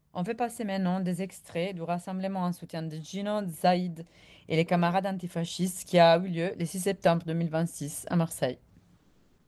On fait passer maintenant des extraits du rassemblement en soutien de Gino Zaïd et les camarades antifascistes qui a eu lieu le 6 septembre 2026 à Marseille.